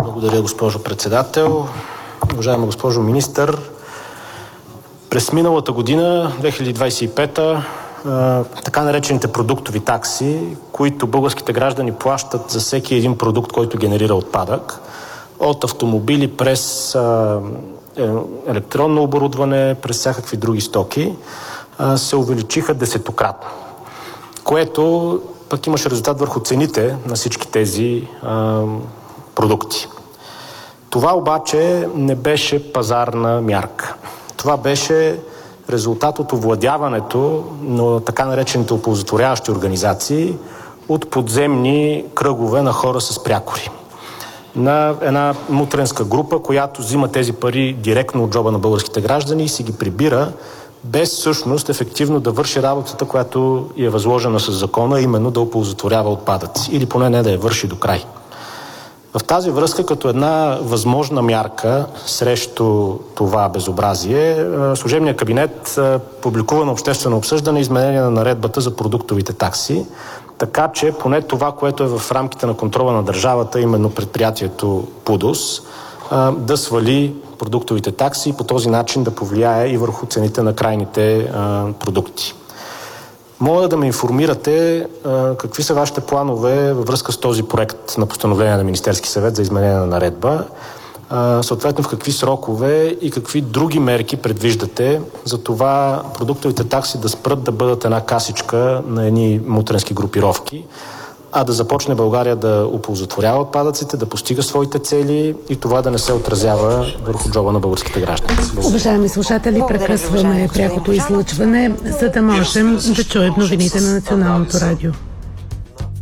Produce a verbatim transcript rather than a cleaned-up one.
Благодаря, госпожо председател. Уважаема госпожо министър, през миналата година, две хиляди двадесет и пета, така наречените продуктови такси, които българските граждани плащат за всеки един продукт, който генерира отпадък, от автомобили през електронно оборудване, през всякакви други стоки, се увеличиха десетократно, което пък имаше резултат върху цените на всички тези а, продукти. Това обаче не беше пазарна мярка. Това беше резултат от овладяването на така наречените оползотворяващи организации от подземни кръгове на хора с прякори. На една мутренска група, която взима тези пари директно от джоба на българските граждани и си ги прибира, без всъщност ефективно да върши работата, която е възложена с закона, именно да оползотворява отпадъци. Или поне не да я върши до край. В тази връзка, като една възможна мярка срещу това безобразие, служебният кабинет публикува на обществено обсъждане изменение на наредбата за продуктовите такси, така че поне това, което е в рамките на контрола на държавата, именно предприятието ПУДООС, да свали продуктовите такси и по този начин да повлияе и върху цените на крайните а, продукти. Моля да ме информирате а, какви са вашите планове във връзка с този проект на постановление на Министерски съвет за изменение на наредба, а, съответно в какви срокове и какви други мерки предвиждате за това продуктовите такси да спрат да бъдат една касичка на едни мутренски групировки, а да започне България да оползотворява отпадъците, да постига своите цели и това да не се отразява върху джоба на българските граждани. Уважаеми слушатели, прекъсваме прякото излъчване, за да можем да чуем новините на Националното радио.